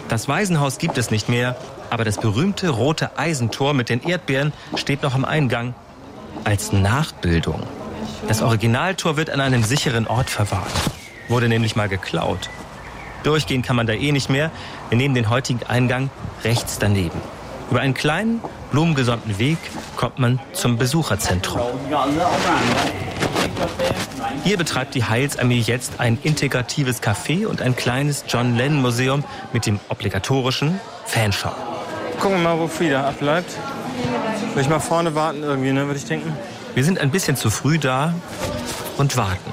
Das Waisenhaus gibt es nicht mehr, aber das berühmte rote Eisentor mit den Erdbeeren steht noch am Eingang als Nachbildung. Das Originaltor wird an einem sicheren Ort verwahrt. Wurde nämlich mal geklaut. Durchgehen kann man da eh nicht mehr. Wir nehmen den heutigen Eingang rechts daneben. Über einen kleinen, blumengesäumten Weg kommt man zum Besucherzentrum. Hier betreibt die Heilsarmee jetzt ein integratives Café und ein kleines John Lennon Museum mit dem obligatorischen Fanshop. Gucken wir mal, wo Frida abbleibt. Will ich mal vorne warten irgendwie, ne, würde ich denken. Wir sind ein bisschen zu früh da und warten.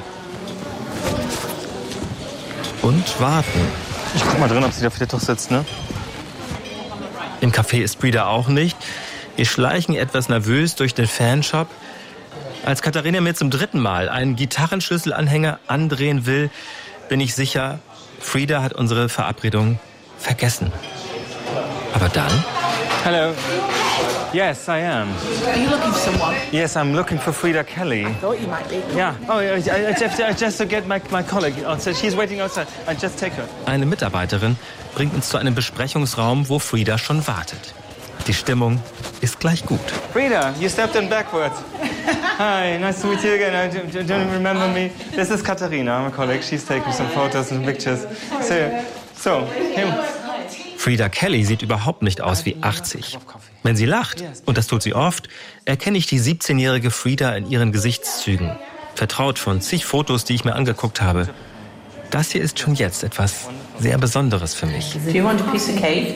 Und warten. Ich guck mal drin, ob sie da vielleicht doch sitzt, ne? Im Café ist Frida auch nicht. Wir schleichen etwas nervös durch den Fanshop. Als Katharina mir zum 3. Mal einen Gitarrenschlüsselanhänger andrehen will, bin ich sicher, Frida hat unsere Verabredung vergessen. Aber dann... Hello. Yes, I am. Are you looking for someone? Yes, I'm looking for Frida Kelly. I thought you might be. Yeah. Oh, I just to get my colleague. So she's waiting outside. I just take her. Eine Mitarbeiterin bringt uns zu einem Besprechungsraum, wo Frida schon wartet. Die Stimmung ist gleich gut. Frida, you stepped in backwards. Hi, nice to meet you again. Don't you remember me? This is Katharina, I'm a colleague. She's taking some photos and pictures. So, him. Frida Kelly sieht überhaupt nicht aus wie 80. Wenn sie lacht, und das tut sie oft, erkenne ich die 17-jährige Frida in ihren Gesichtszügen. Vertraut von zig Fotos, die ich mir angeguckt habe. Das hier ist schon jetzt etwas sehr Besonderes für mich. Do you want a piece of cake?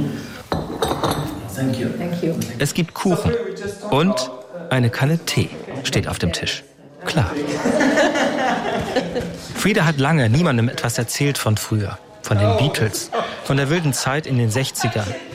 Thank you. Thank you. Es gibt Kuchen und eine Kanne Tee steht auf dem Tisch. Klar. Frida hat lange niemandem etwas erzählt von früher. Von den Beatles, von der wilden Zeit in den 60ern.